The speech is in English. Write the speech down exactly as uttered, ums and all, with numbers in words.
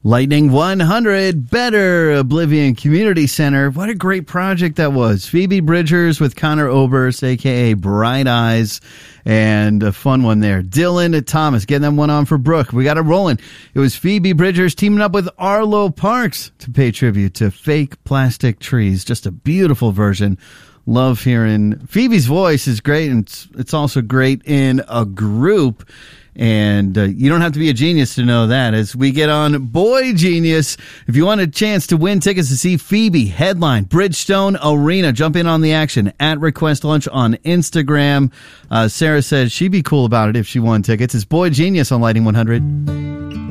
Lightning one hundred, Better Oblivion Community Center. What a great project that was. Phoebe Bridgers with Connor Oberst, a k a. Bright Eyes, and a fun one there. Dylan Thomas getting that one on for Brooke. We got it rolling. It was Phoebe Bridgers teaming up with Arlo Parks to pay tribute to Fake Plastic Trees. Just a beautiful version. Love hearing Phoebe's voice is great, and it's, it's also great in a group. And uh, you don't have to be a genius to know that. As we get on Boy Genius, if you want a chance to win tickets to see Phoebe headline Bridgestone Arena, jump in on the action at Request Lunch on Instagram. Uh, Sarah said she'd be cool about it if she won tickets. It's Boy Genius on Lighting one hundred.